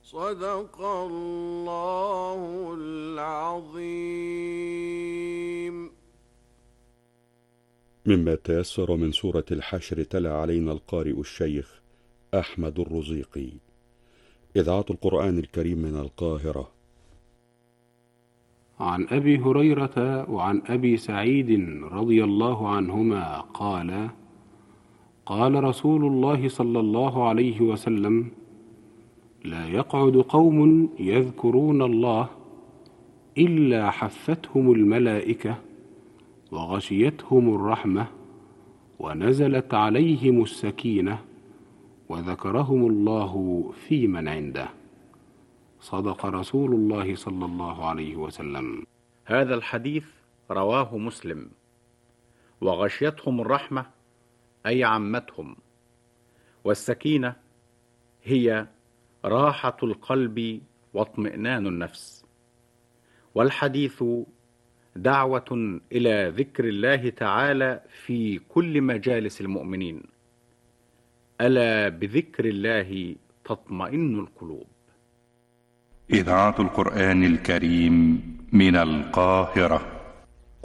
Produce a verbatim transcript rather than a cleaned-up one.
صدق الله العظيم. مما تيسر من سورة الحشر تلا علينا القارئ الشيخ أحمد الرزيقي. إذاعة القرآن الكريم من القاهرة. عن أبي هريرة وعن أبي سعيد رضي الله عنهما قال: قال رسول الله صلى الله عليه وسلم: لا يقعد قوم يذكرون الله إلا حفتهم الملائكة وغشيتهم الرحمة ونزلت عليهم السكينة وذكرهم الله في من عنده. صدق رسول الله صلى الله عليه وسلم. هذا الحديث رواه مسلم. وغشيتهم الرحمة أي عمتهم، والسكينة هي راحة القلب واطمئنان النفس. والحديث دعوة إلى ذكر الله تعالى في كل مجالس المؤمنين. ألا بذكر الله تطمئن القلوب. إذاعة القرآن الكريم من القاهرة.